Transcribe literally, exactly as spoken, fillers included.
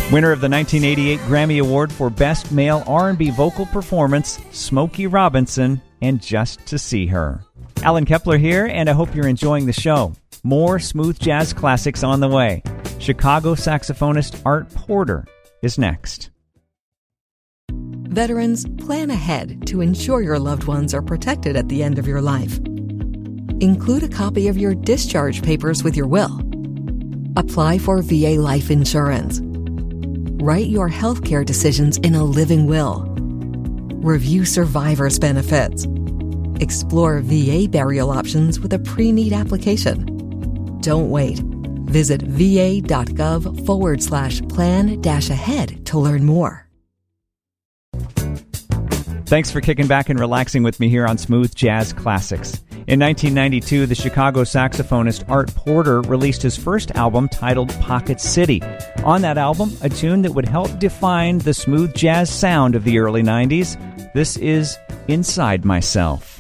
Winner of the nineteen eighty-eight Grammy Award for Best Male R and B Vocal Performance, Smokey Robinson, and Just to See Her. Alan Kepler here, and I hope you're enjoying the show. More smooth jazz classics on the way. Chicago saxophonist Art Porter is next. Veterans, plan ahead to ensure your loved ones are protected at the end of your life. Include a copy of your discharge papers with your will. Apply for V A life insurance. Write your healthcare decisions in a living will. Review survivor's benefits. Explore V A burial options with a pre-need application. Don't wait. Visit va.gov forward slash plan dash ahead to learn more. Thanks for kicking back and relaxing with me here on Smooth Jazz Classics. In nineteen ninety-two, the Chicago saxophonist Art Porter released his first album titled Pocket City. On that album, a tune that would help define the smooth jazz sound of the early nineties. This is Inside Myself.